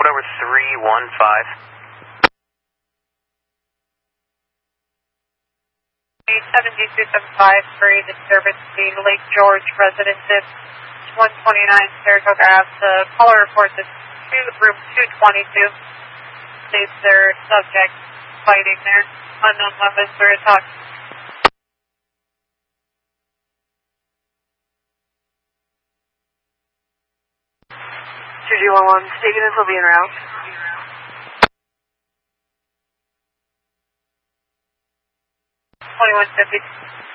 over 315. 7G275 for a disturbance in Lake George residences, 129 Saratoga Ave. The caller reports it's room 222. States their subject fighting there. Unknown weapons or attack. 2G11, Stephen will be en route. 2150.